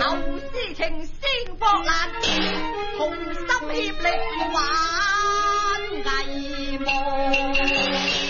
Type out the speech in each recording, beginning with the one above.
舊詩情先博難，同心協力挽藝夢。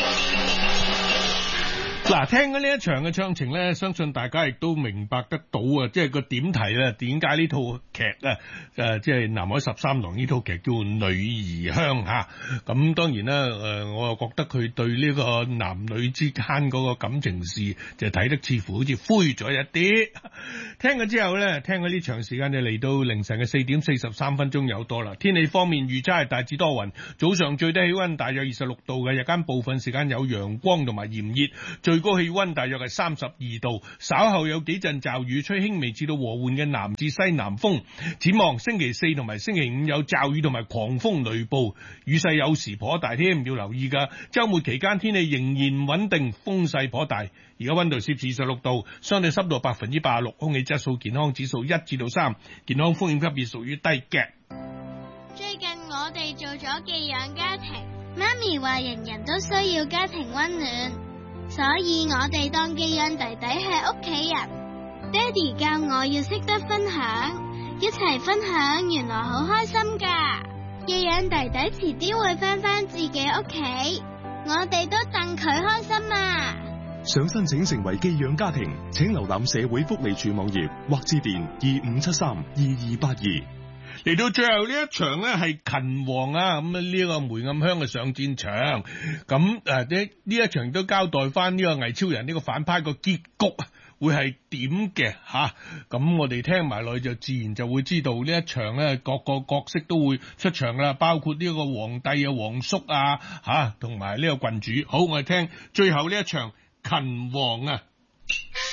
嗱，聽緊呢一場嘅唱情咧，相信大家亦都明白得到啊，即係個點題咧，點解呢套劇啊，即係《南海13郎》呢套劇叫《女兒香》吓。咁當然啦，我又覺得佢對呢個男女之間嗰個感情事就睇得似乎好似灰咗一啲。聽咗之後咧，聽咗呢長時間就嚟到凌晨嘅4點43分鐘有多啦。天氣方面預測係大致多雲，早上最低氣溫大約26度嘅，日間部分時間有陽光同埋炎熱，最高氣溫大約係32度，稍後有幾陣驟雨，吹輕微至到和緩嘅南至西南風。展望星期4同埋星期5有驟雨同埋狂風雷暴，雨勢有時頗大添，要留意噶。周末期間天氣仍然穩定，風勢頗大。而家溫度攝氏26度，相對濕度86%，空氣質素健康指數1至3，健康風險級別屬於低嘅。 最近我哋做咗寄養家庭，媽咪話人人都需要家庭溫暖，所以我哋當寄養弟弟係屋企人。爹哋教我要識得分享，一齊分享原來好開心噶。寄養弟弟遲啲會返自己屋企，我哋都戥佢開心啊！ 想申請成為寄養家庭，請瀏覽社會福利署網頁或致電25732282。 嚟到最後呢一場呢係勤王啊，咁呢個梅暗香嘅上戰場，咁呢一場都交代翻呢個魏超人呢個反派個結局會係點嘅吓，咁我哋聽埋落去就自然就會知道呢一場呢各個角色都會出場啦，包括呢個皇帝啊、皇叔啊吓，同埋呢個郡主。好，我哋聽最後呢一場勤王啊。